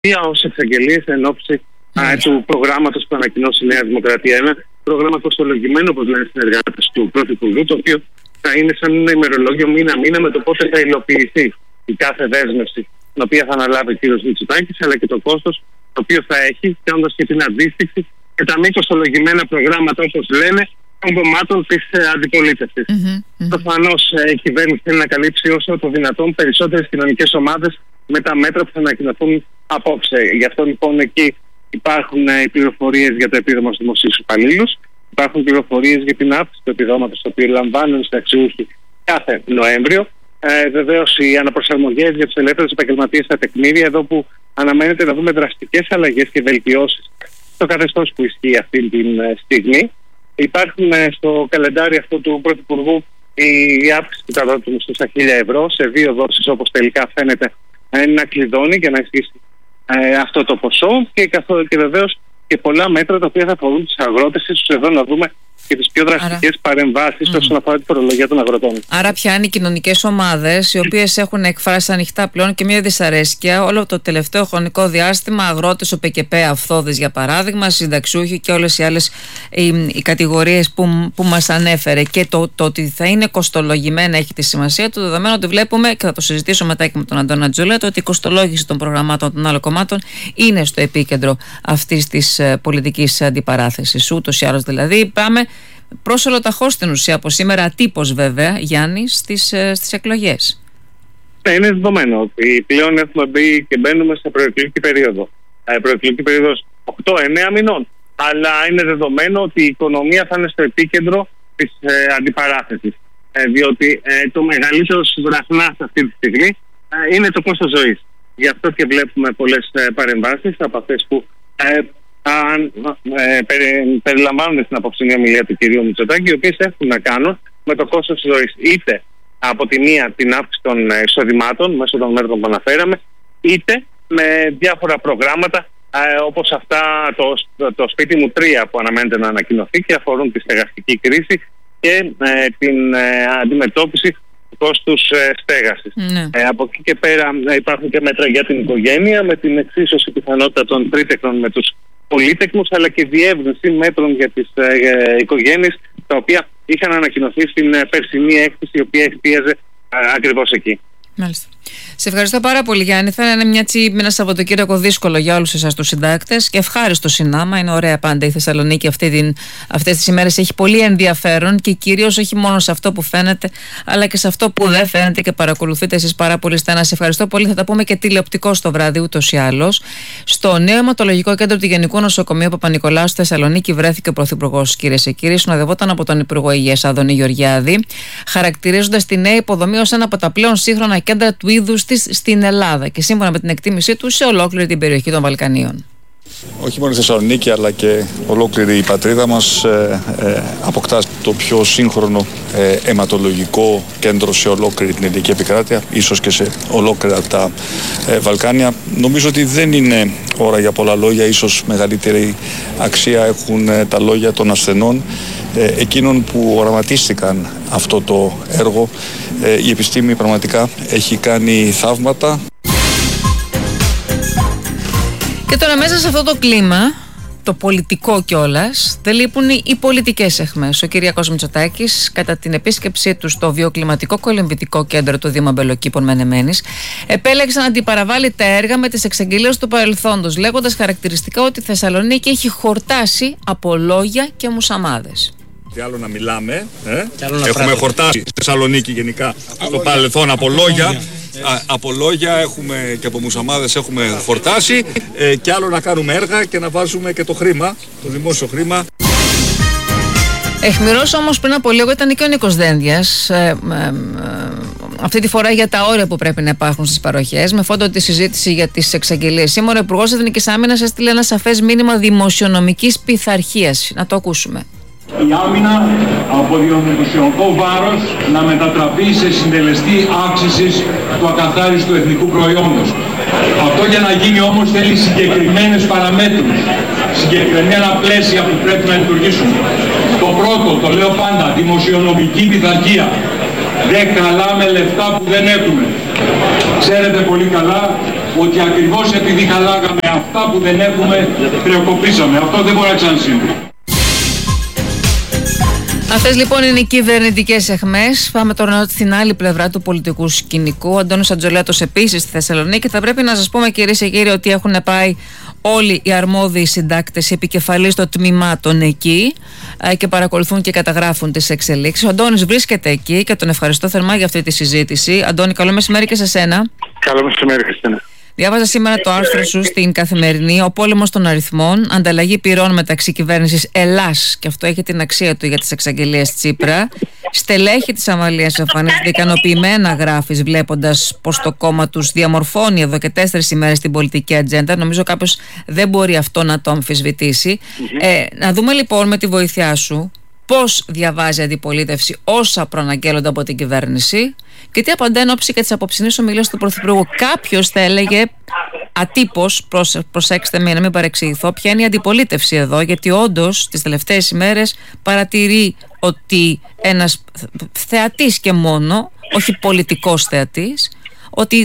ως εξαγγελίες εν ώψη του προγράμματος που ανακοινώσει η Νέα Δημοκρατία. Ένα πρόγραμμα κοστολογημένο, όπως λένε συνεργάτες του Πρωθυπουργού, το οποίο θα είναι σαν ένα ημερολόγιο μήνα-μήνα με το πότε θα υλοποιηθεί η κάθε δέσμευση την οποία θα αναλάβει ο κ. Μητσοτάκης, αλλά και το κόστος το οποίο θα έχει, κάνοντας και την αντίστοιξη και τα μη κοστολογημένα προγράμματα, όπως λένε, των κομμάτων της αντιπολίτευσης. Προφανώς η κυβέρνηση θέλει να καλύψει όσο το δυνατόν περισσότερες κοινωνικές ομάδες με τα μέτρα που θα ανακοινωθούν απόψε. Γι' αυτό λοιπόν εκεί υπάρχουν οι πληροφορίες για το επίδομα στους δημοσίους υπαλλήλους, υπάρχουν πληροφορίες για την αύξηση του επιδόματος, το οποίο λαμβάνουν οι συνταξιούχοι κάθε Νοέμβριο. Βεβαίως οι αναπροσαρμογές για τους ελεύθερους επαγγελματίες στα τεκμήρια, εδώ που αναμένεται να δούμε δραστικές αλλαγές και βελτιώσεις στο καθεστώς που ισχύει αυτή τη στιγμή. Υπάρχουν στο καλεντάρι αυτό του Πρωθυπουργού η αύξηση του κατώτατου μισθού στα 1.000 ευρώ σε 2 δόσεις, όπως τελικά φαίνεται να κλειδώνει για να ισχύσει αυτό το ποσό, και βεβαίως και πολλά μέτρα τα οποία θα αφορούν τους αγρότες. Ίσως εδώ να δούμε και τις πιο δραστικές παρεμβάσεις όσον αφορά την φορολογία των αγροτών. Άρα πιάνει κοινωνικές ομάδες οι οποίες έχουν εκφράσει ανοιχτά πλέον και μια δυσαρέσκεια όλο το τελευταίο χρονικό διάστημα, αγρότες, ΟΠΕΚΕΠΕ, αυθόδες για παράδειγμα, συνταξιούχοι και όλες οι άλλες οι κατηγορίες που μας ανέφερε. Και το ότι θα είναι κοστολογημένα έχει τη σημασία του, δεδομένου ότι βλέπουμε, και θα το συζητήσω μετά και με τον Αντώνα Τζούλα, ότι η κοστολόγηση των προγραμμάτων των άλλων κομμάτων είναι στο επίκεντρο αυτής της πολιτικής αντιπαράθεσης. Ούτως ή άλλως δηλαδή πάμε προς ολοταχώς στην ουσία από σήμερα, ατύπως βέβαια, Γιάννη, στις εκλογές. Ναι, είναι δεδομένο ότι πλέον έχουμε μπει και μπαίνουμε σε προεκλογική περίοδο. Προεκλογική περίοδος 8-9 μηνών. Αλλά είναι δεδομένο ότι η οικονομία θα είναι στο επίκεντρο της αντιπαράθεσης. Διότι το μεγαλύτερο βραχνάς αυτή τη στιγμή είναι το κόστος ζωής. Γι' αυτό και βλέπουμε πολλές παρεμβάσεις από αυτές που περιλαμβάνονται στην απόψινή ομιλία του κ. Μητσοτάκη, οι οποίες έχουν να κάνουν με το κόστος της ζωής. Είτε από τη μία την αύξηση των εισοδημάτων μέσω των μέτρων που αναφέραμε, είτε με διάφορα προγράμματα όπως αυτά το σπίτι μου 3 που αναμένεται να ανακοινωθεί και αφορούν τη στεγαστική κρίση και την αντιμετώπιση του κόστους στέγασης. Από εκεί και πέρα υπάρχουν και μέτρα για την οικογένεια, με την εξίσωση πιθανότητα των τρίτεκνων με τους πολύτεκνους, αλλά και διεύρυνση μέτρων για τις οικογένειες, τα οποία είχαν ανακοινωθεί στην περσινή έκθεση, η οποία εστίαζε ακριβώς εκεί. Μάλιστα. Σε ευχαριστώ πάρα πολύ, Γιάννη. Θα είναι ένα Σαββατοκύριακο δύσκολο για όλους εσάς τους συντάκτες και ευχάριστο συνάμα. Είναι ωραία πάντα η Θεσσαλονίκη αυτές τις ημέρες. Έχει πολύ ενδιαφέρον και κυρίως όχι μόνο σε αυτό που φαίνεται, αλλά και σε αυτό που δεν φαίνεται και παρακολουθείτε εσείς πάρα πολύ στενά. Σε ευχαριστώ πολύ. Θα τα πούμε και τηλεοπτικό στο βράδυ ούτως ή άλλως. Στο νέο αιματολογικό κέντρο του Γενικού Νοσοκομείου Παπα-Νικολάου στη Θεσσαλονίκη βρέθηκε ο Πρωθυπουργός, κυρίες και κύριοι. Συνοδευόταν από τον Υπουργό Υγείας Άδωνη Γεωργιάδη, χαρακτηρίζοντας τη νέα υποδομή ως ένα από τα πλέον σύγχρονα κέντρα του είδους της στην Ελλάδα και σύμφωνα με την εκτίμησή του σε ολόκληρη την περιοχή των Βαλκανίων. Όχι μόνο η Θεσσαλονίκη αλλά και ολόκληρη η πατρίδα μας αποκτά το πιο σύγχρονο αιματολογικό κέντρο σε ολόκληρη την ελληνική επικράτεια, ίσως και σε ολόκληρα τα Βαλκάνια. Νομίζω ότι δεν είναι ώρα για πολλά λόγια, ίσως μεγαλύτερη αξία έχουν τα λόγια των ασθενών, εκείνων που οραματίστηκαν αυτό το έργο. Η επιστήμη πραγματικά έχει κάνει θαύματα. Και τώρα μέσα σε αυτό το κλίμα, το πολιτικό κιόλας, δεν λείπουν οι πολιτικές αιχμές. Ο Κυριάκος Μητσοτάκης, κατά την επίσκεψή του στο βιοκλιματικό κολυμβητικό κέντρο του Δήμου Αμπελοκήπων Μενεμένης, επέλεξε να αντιπαραβάλει τα έργα με τις εξαγγελίες του παρελθόντος, λέγοντας χαρακτηριστικά ότι η Θεσσαλονίκη έχει χορτάσει από λόγια και μουσαμάδες. Τι άλλο να μιλάμε, έχουμε χορτάσει στη Θεσσαλονίκη γενικά στο παρελθόν από λόγια. Από λόγια έχουμε και από μουσαμάδες έχουμε χορτάσει, και άλλο να κάνουμε έργα και να βάζουμε και το χρήμα, το δημόσιο χρήμα. Αιχμηρός όμως πριν από λίγο ήταν και ο Νίκος Δένδιας, αυτή τη φορά για τα όρια που πρέπει να υπάρχουν στις παροχές, με φόντο τη συζήτηση για τις εξαγγελίες. Σήμερα ο Υπουργός Εθνικής Άμυνας έστειλε ένα σαφές μήνυμα δημοσιονομικής πειθαρχίας. Να το ακούσουμε. Η άμυνα από διονοσιακό βάρος να μετατραπεί σε συντελεστή αύξησης του ακαθάριστου εθνικού προϊόντος. Αυτό για να γίνει όμως θέλει συγκεκριμένες παραμέτρους, συγκεκριμένα πλαίσια που πρέπει να λειτουργήσουν. Το πρώτο, το λέω πάντα, δημοσιονομική πειθαρχία. Δεν χαλάμε λεφτά που δεν έχουμε. Ξέρετε πολύ καλά ότι ακριβώς επειδή χαλάγαμε αυτά που δεν έχουμε, χρεοκοπήσαμε. Αυτό δεν μπορεί να ξανασυμβεί. Αυτές λοιπόν είναι οι κυβερνητικές αιχμές. Πάμε τώρα στην άλλη πλευρά του πολιτικού σκηνικού. Ο Αντώνης Αντζολέτος επίσης στη Θεσσαλονίκη. Θα πρέπει να σας πούμε, κυρίες και κύριοι, ότι έχουν πάει όλοι οι αρμόδιοι συντάκτες, οι επικεφαλείς των τμήματων εκεί και παρακολουθούν και καταγράφουν τις εξελίξεις. Ο Αντώνης βρίσκεται εκεί και τον ευχαριστώ θερμά για αυτή τη συζήτηση. Αντώνη, καλό μεσημέρι και σε σένα. Καλό μεσημέρι, Χριστίνα. Διάβαζα σήμερα το άρθρο σου στην Καθημερινή, «Ο πόλεμος των αριθμών, ανταλλαγή πυρών μεταξύ κυβέρνησης Ελλάς», και αυτό έχει την αξία του για τις εξαγγελίες Τσίπρα. «Στελέχη της Αμαλίας εμφανίζονται ικανοποιημένα», γράφεις, βλέποντας πως το κόμμα τους διαμορφώνει εδώ και 4 ημέρες την πολιτική ατζέντα. Νομίζω κάποιος δεν μπορεί αυτό να το αμφισβητήσει. Να δούμε λοιπόν με τη βοήθειά σου πώς διαβάζει η αντιπολίτευση όσα προαναγγέλλονται από την κυβέρνηση και τι απαντά εν ώψη και της απόψινής ομιλίας του Πρωθυπουργού. Κάποιος θα έλεγε ατύπως, προσέξτε με να μην παρεξηγηθώ, ποια είναι η αντιπολίτευση εδώ, γιατί όντως τις τελευταίες ημέρες παρατηρεί ότι ένας θεατής και μόνο, όχι πολιτικός θεατής, ότι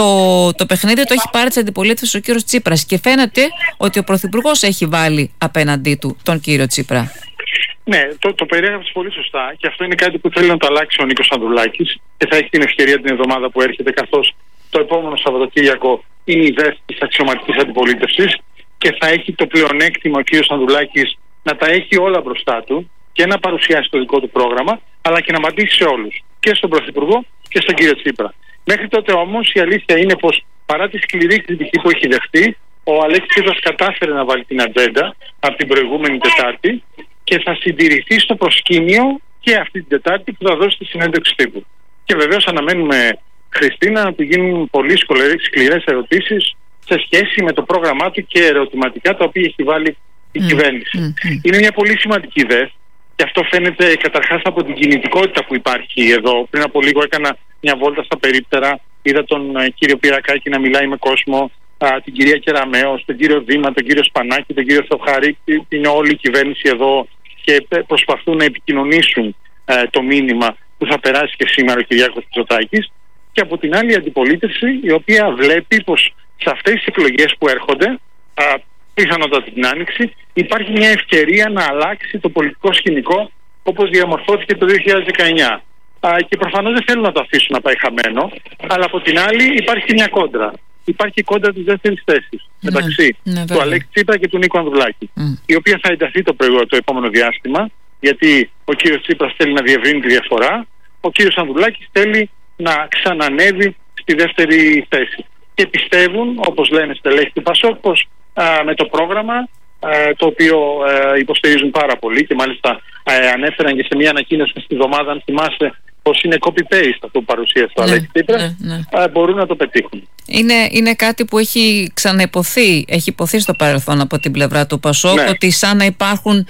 το παιχνίδι το έχει πάρει της αντιπολίτευσης ο κύριος Τσίπρας και φαίνεται ότι ο Πρωθυπουργός έχει βάλει απέναντί του τον κύριο Τσίπρα. Ναι, το περιέγραψες πολύ σωστά και αυτό είναι κάτι που θέλει να το αλλάξει ο Νίκος Ανδρουλάκης και θα έχει την ευκαιρία την εβδομάδα που έρχεται, καθώς το επόμενο Σαββατοκύριακο είναι η ΔΕΘ της αξιωματικής αντιπολίτευσης και θα έχει το πλεονέκτημα ο κύριος Ανδρουλάκης να τα έχει όλα μπροστά του και να παρουσιάσει το δικό του πρόγραμμα, αλλά και να απαντήσει σε όλους, και στον Πρωθυπουργό και στον κύριο Τσίπρα. Μέχρι τότε όμως η αλήθεια είναι πως παρά τη σκληρή κριτική που έχει δεχτεί, ο Αλέξης Τσίπρας κατάφερε να βάλει την ατζέντα από την προηγούμενη Τετάρτη και θα συντηρηθεί στο προσκήνιο και αυτή την Τετάρτη που θα δώσει τη συνέντευξη τύπου. Και βεβαίως αναμένουμε, Χριστίνα, να του γίνουν πολύ σκληρές ερωτήσεις σε σχέση με το πρόγραμμά του και ερωτηματικά τα οποία έχει βάλει η κυβέρνηση. Είναι μια πολύ σημαντική ιδέα και αυτό φαίνεται καταρχάς από την κινητικότητα που υπάρχει εδώ. Πριν από λίγο έκανα μια βόλτα στα περίπτερα, είδα τον κύριο Πυρακάκη να μιλάει με κόσμο, την κυρία Κεραμέο, τον κύριο Δήμα, τον κύριο Σπανάκη, τον κύριο Θεοχαρή. Είναι όλη η κυβέρνηση εδώ και προσπαθούν να επικοινωνήσουν το μήνυμα που θα περάσει και σήμερα ο Κυριάκος Μητσοτάκης. Και από την άλλη η αντιπολίτευση, η οποία βλέπει πως σε αυτές τις εκλογές που έρχονται, πιθανότατα την Άνοιξη, υπάρχει μια ευκαιρία να αλλάξει το πολιτικό σκηνικό όπως διαμορφώθηκε το 2019. Και προφανώς δεν θέλουν να το αφήσουν να πάει χαμένο, αλλά από την άλλη υπάρχει μια κόντρα. Υπάρχει η κόντρα της δεύτερης θέσης μεταξύ του Αλέξη Τσίπρα και του Νίκου Ανδρουλάκη, η οποία θα ενταθεί το επόμενο διάστημα, γιατί ο κύριος Τσίπρας θέλει να διευρύνει τη διαφορά, ο κύριος Ανδρουλάκης θέλει να ξανανεύει στη δεύτερη θέση. Και πιστεύουν, όπως λένε στελέχη του ΠΑΣΟΚ, πως με το πρόγραμμα, το οποίο υποστηρίζουν πάρα πολύ και μάλιστα ανέφεραν και σε μια ανακοίνωση στη εβδομάδα, αν θυμάσαι, πως είναι copy-paste αυτό που παρουσίασε ο Αλέξη Τσίπρας, μπορούν να το πετύχουν. Είναι κάτι που έχει ξαναϋποθεί, έχει υποθεί στο παρελθόν από την πλευρά του ΠΑΣΟΚ, ότι σαν να υπάρχουν,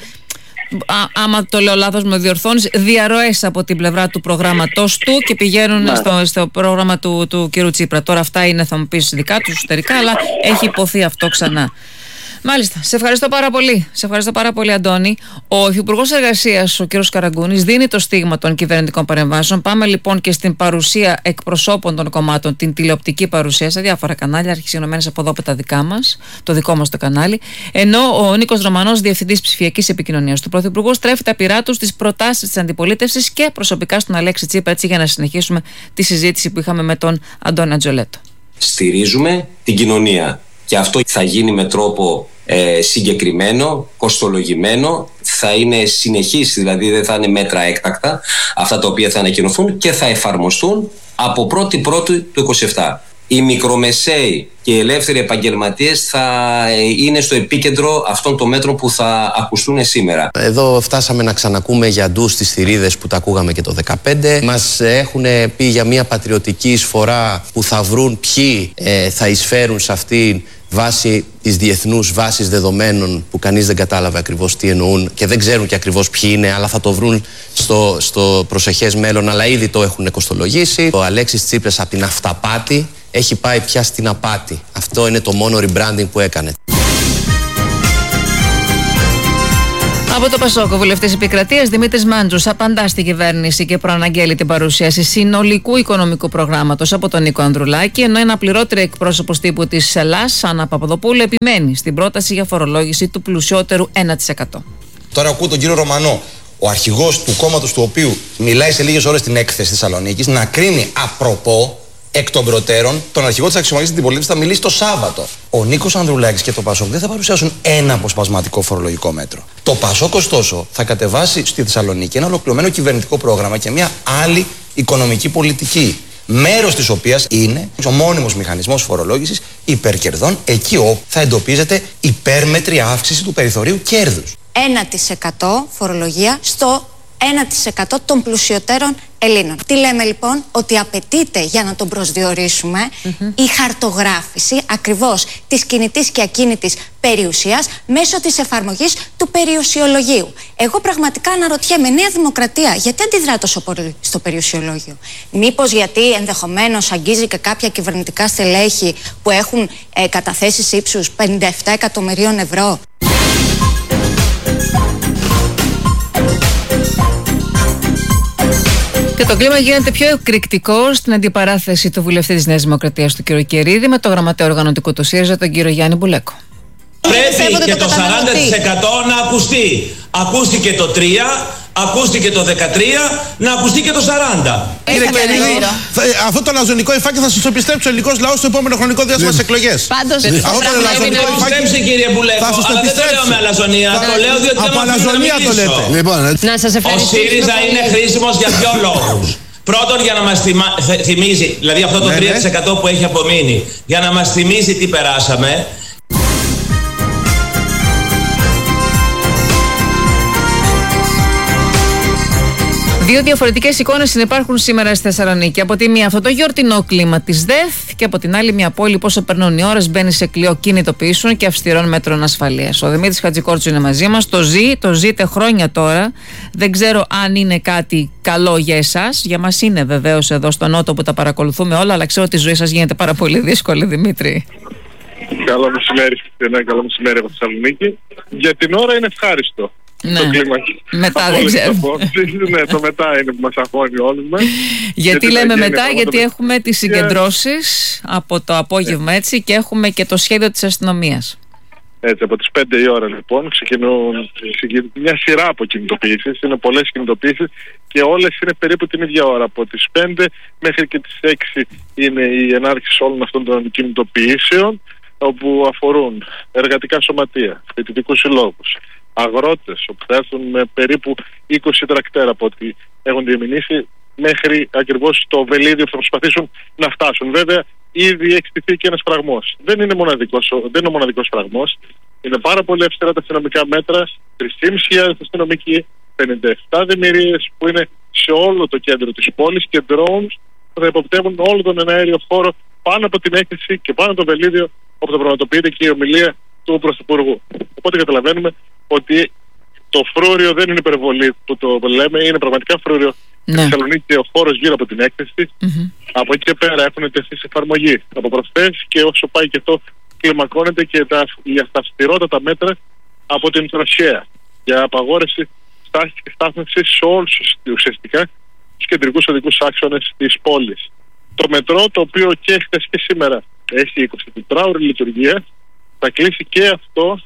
άμα το λέω λάθος με διορθώνεις, διαρροές από την πλευρά του προγράμματός του και πηγαίνουν στο πρόγραμμα του κ. Τσίπρα. Τώρα αυτά είναι, θα μου πεις, δικά του εσωτερικά, αλλά έχει υποθεί αυτό ξανά. Μάλιστα. Σε ευχαριστώ πάρα πολύ. Σε ευχαριστώ πάρα πολύ, Αντώνη. Ο Υφυπουργός Εργασίας, ο κ. Καραγκούνης, δίνει το στίγμα των κυβερνητικών παρεμβάσεων. Πάμε λοιπόν και στην παρουσία εκπροσώπων των κομμάτων, την τηλεοπτική παρουσία σε διάφορα κανάλια, αρχισυνομένες από εδώ από τα δικά μας, το δικό μας το κανάλι. Ενώ ο Νίκος Ρωμανός, Διευθυντής Ψηφιακής Επικοινωνίας του Πρωθυπουργού, στρέφει τα πυρά του στις προτάσεις της αντιπολίτευσης και προσωπικά στον Αλέξη Τσίπρα, έτσι για να συνεχίσουμε τη συζήτηση που είχαμε με τον Αντώνη Αντζολέτο. Στηρίζουμε την κοινωνία. Και αυτό θα γίνει με τρόπο συγκεκριμένο, κοστολογημένο, θα είναι συνεχής, δηλαδή δεν θα είναι μέτρα έκτακτα αυτά τα οποία θα ανακοινωθούν και θα εφαρμοστούν από 1η του 2027. Οι μικρομεσαίοι και οι ελεύθεροι επαγγελματίες θα είναι στο επίκεντρο αυτών των μέτρων που θα ακουστούν σήμερα. Εδώ φτάσαμε να ξανακούμε για ντους στις θηρίδες που τα ακούγαμε και το 2015. Μας έχουν πει για μια πατριωτική εισφορά που θα βρουν ποιοι θα εισφέρουν σε αυτήν βάσει της διεθνούς βάσης δεδομένων που κανείς δεν κατάλαβε ακριβώς τι εννοούν και δεν ξέρουν και ακριβώς ποιοι είναι, αλλά θα το βρουν στο προσεχές μέλλον, αλλά ήδη το έχουν κοστολογήσει. Ο Αλέξης Τσίπρας από την αυταπάτη έχει πάει πια στην απάτη. Αυτό είναι το μόνο rebranding που έκανε. Από το ΠΑΣΟΚ, ο βουλευτής Επικρατείας Δημήτρης Μάντζος απαντά στην κυβέρνηση και προαναγγέλει την παρουσίαση συνολικού οικονομικού προγράμματος από τον Νίκο Ανδρουλάκη, ενώ ένα πληρότερο εκπρόσωπος τύπου της ΕΛΑΣ, Άννα Παπαδοπούλου, επιμένει στην πρόταση για φορολόγηση του πλουσιότερου 1%. Τώρα ακούω τον κύριο Ρωμανό, ο αρχηγός του κόμματος του οποίου μιλάει σε λίγες ώρες στην έκθεση της Θεσσαλονίκης, να κρίνει απροπό εκ των προτέρων τον αρχηγό της αξιωματικής αντιπολίτευσης θα μιλήσει το Σάββατο. Ο Νίκος Ανδρουλάκης και το ΠΑΣΟΚ δεν θα παρουσιάσουν ένα αποσπασματικό φορολογικό μέτρο. Το ΠΑΣΟΚ, ωστόσο, θα κατεβάσει στη Θεσσαλονίκη ένα ολοκληρωμένο κυβερνητικό πρόγραμμα και μια άλλη οικονομική πολιτική. Μέρος της οποίας είναι ο μόνιμος μηχανισμός φορολόγησης υπερκερδών, εκεί όπου θα εντοπίζεται υπέρμετρη αύξηση του περιθωρίου κέρδους. 1% φορολογία στο 1% των πλουσιωτέρων Ελλήνων. Τι λέμε λοιπόν? Ότι απαιτείται για να τον προσδιορίσουμε η χαρτογράφηση ακριβώς της κινητής και ακίνητης περιουσίας μέσω της εφαρμογής του περιουσιολογίου. Εγώ πραγματικά αναρωτιέμαι, Νέα Δημοκρατία, γιατί αντιδρά τόσο πολύ στο περιουσιολόγιο? Μήπως γιατί ενδεχομένως αγγίζει και κάποια κυβερνητικά στελέχη που έχουν καταθέσεις ύψους 57 εκατομμυρίων ευρώ? Και το κλίμα γίνεται πιο εκρηκτικό στην αντιπαράθεση του βουλευτή της Νέας Δημοκρατίας, του κ. Κερίδη, με το γραμματέα οργανωτικού του ΣΥΡΙΖΑ, τον κύριο Γιάννη Μπουλέκο. Πρέπει και το 40% να ακουστεί. Ακούστηκε το 3, ακούστηκε το 13, να ακουστεί και το 40. Κύριε Κερίδη, αυτό το λαζονικό υφάκι θα σας το πιστέψει ο ελληνικός λαός στο επόμενο χρονικό διάστημα στις εκλογές. Πάντως, αυτό το λαζονικό υφάκι κύριε Μπουλέκο, αλλά δεν το λέω με αλαζονία. Το λέω διότι δεν το λέτε. Να σας ευχαριστήσω. Ο ΣΥΡΙΖΑ είναι χρήσιμος για ποιο λόγους? Πρώτον, για να μας θυμίζει, δηλαδή αυτό το 3% που έχει απομείνει, για να μας θυμίζει τι περάσαμε. Δύο διαφορετικές εικόνες συνυπάρχουν σήμερα στη Θεσσαλονίκη. Από τη μία, αυτό το γιορτινό κλίμα της ΔΕΘ, και από την άλλη, μια πόλη που όσο περνούν οι ώρες μπαίνει σε κλειό κινητοποιήσεων και αυστηρών μέτρων ασφαλείας. Ο Δημήτρης Χατζικόρτσου είναι μαζί μας. Το ζείτε χρόνια τώρα. Δεν ξέρω αν είναι κάτι καλό για εσάς. Για μας είναι βεβαίως εδώ στο Νότο που τα παρακολουθούμε όλα, αλλά ξέρω ότι η ζωή σας γίνεται πάρα πολύ δύσκολη, Δημήτρη. Καλό μεσημέρι, καλό μεσημέρι από Θεσσαλονίκη. Για την ώρα είναι ευχάριστο. Ναι. Το κλίμα. Μετά δεν ξέρω. Ναι, το μετά είναι που μας αγχώνει όλους μας. Γιατί λέμε μετά? Γιατί έχουμε τις συγκεντρώσεις από το απόγευμα, έτσι, και έχουμε και το σχέδιο της αστυνομίας. Έτσι, από τις 5 η ώρα λοιπόν ξεκινούν μια σειρά από κινητοποιήσεις. Είναι πολλές κινητοποιήσεις και όλες είναι περίπου την ίδια ώρα. Από τις 5 μέχρι και τις 6 είναι η ενάρχηση όλων αυτών των κινητοποιήσεων, όπου αφορούν εργατικά σωματεία, φοιτητικούς συλλόγους, αγρότες, όπου θα έρθουν με περίπου 20 τρακτέρα από ό,τι έχουν διεμηνήσει, μέχρι ακριβώς το Βελίδιο που θα προσπαθήσουν να φτάσουν. Βέβαια, ήδη έχει στηθεί και ένας φραγμός. Δεν είναι ο μοναδικός φραγμός. Είναι πάρα πολύ αυστηρά τα αστυνομικά μέτρα. 3.500 αστυνομικοί, 57 δημιουργίες που είναι σε όλο το κέντρο της πόλης και drones που θα υποπτεύουν όλο τον εναέριο χώρο πάνω από την έκθεση και πάνω από το Βελίδιο, όπου θα πραγματοποιείται και η ομιλία του Πρωθυπουργού. Οπότε καταλαβαίνουμε ότι το φρούριο δεν είναι υπερβολή που το λέμε, είναι πραγματικά φρούριο. Στη Θεσσαλονίκη και ο χώρος γύρω από την έκθεση. Από εκεί και πέρα έχουν τεθεί σε εφαρμογή από προχθές, και όσο πάει και αυτό κλιμακώνεται και τα αυστηρότατα μέτρα από την τροχέα για απαγόρευση στάσης και στάθμευσης σε όλους ουσιαστικά τους κεντρικούς οδικούς άξονες της πόλης. Το μετρό, το οποίο και χθες και σήμερα έχει 24ωρη λειτουργία, θα κλείσει και αυτό.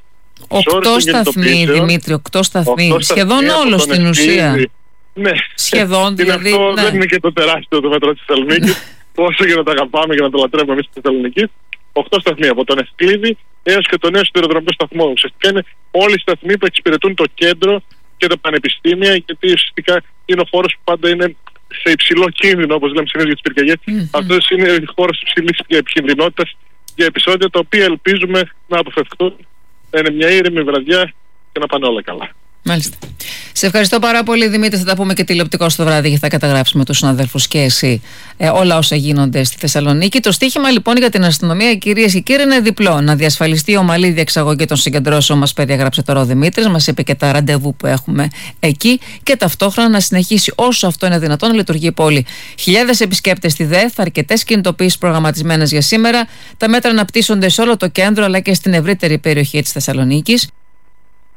8 σταθμοί, Δημήτρη, 8 σταθμοί. Σχεδόν όλο στην ουσία. Ναι, σχεδόν, δηλαδή. Αυτό ναι. δεν είναι και το τεράστιο το μετρό της Θεσσαλονίκης, όσο και να το αγαπάμε και να το λατρεύουμε εμείς στη Θεσσαλονίκη. 8 σταθμοί, από τον Ευκλήδη έως και το νέο σιδηροδρομικό σταθμό. Ουσιαστικά είναι όλοι οι σταθμοί που εξυπηρετούν το κέντρο και τα πανεπιστήμια, γιατί ουσιαστικά είναι ο χώρος που πάντα είναι σε υψηλό κίνδυνο, όπως λέμε συνήθως για τις πυρκαγιές. Αυτός είναι ο χώρος υψηλής επικινδυνότητας για επεισόδια τα οποία ελπίζουμε να αποφευχθούν. Να είναι μια ήρεμη βραδιά και να πάνε όλα καλά. Μάλιστα. Σε ευχαριστώ πάρα πολύ, Δημήτρη. Θα τα πούμε και τηλεοπτικό το βράδυ και θα καταγράψουμε τους συναδέλφους και εσύ όλα όσα γίνονται στη Θεσσαλονίκη. Το στίχημα λοιπόν για την αστυνομία, κυρίες και κύριοι, είναι διπλό. Να διασφαλιστεί η ομαλή διεξαγωγή των συγκεντρώσεων, μας περιέγραψε τώρα ο Δημήτρης, μας είπε και τα ραντεβού που έχουμε εκεί, και ταυτόχρονα να συνεχίσει όσο αυτό είναι δυνατόν να λειτουργεί η πόλη. Χιλιάδες επισκέπτες στη ΔΕΘ, αρκετές κινητοποιήσεις προγραμματισμένες για σήμερα. Τα μέτρα αναπτύσσονται σε όλο το κέντρο αλλά και στην ευρύτερη περιοχή της Θεσσαλονίκης.